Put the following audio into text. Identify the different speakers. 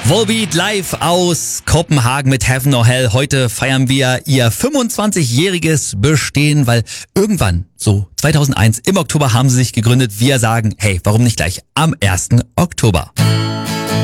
Speaker 1: Volbeat live aus Kopenhagen mit Heaven or Hell. Heute feiern wir ihr 25-jähriges Bestehen, weil irgendwann, so 2001, im Oktober haben sie sich gegründet. Wir sagen, hey, warum nicht gleich am 1. Oktober?